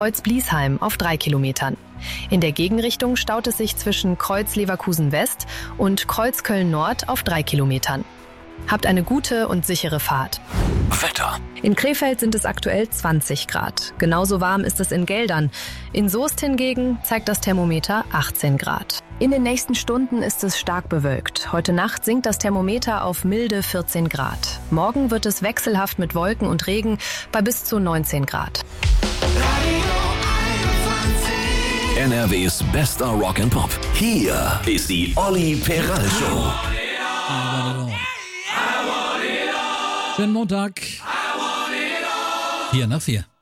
Kreuz-Bliesheim auf 3 Kilometern. In der Gegenrichtung staut es sich zwischen Kreuz-Leverkusen-West und Kreuz-Köln-Nord auf 3 Kilometern. Habt eine gute und sichere Fahrt. Wetter. In Krefeld sind es aktuell 20 Grad. Genauso warm ist es in Geldern. In Soest hingegen zeigt das Thermometer 18 Grad. In den nächsten Stunden ist es stark bewölkt. Heute Nacht sinkt das Thermometer auf milde 14 Grad. Morgen wird es wechselhaft mit Wolken und Regen bei bis zu 19 Grad. NRWs bester Rock and Pop. Hier ist die Olli Peral Show. Schönen Montag. 4 nach 4.